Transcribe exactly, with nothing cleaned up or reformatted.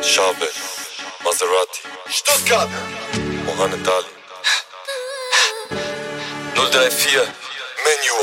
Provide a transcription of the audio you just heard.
Chave, Maserati, Stuttgart, Mohamed Ali. null drei vier, Menu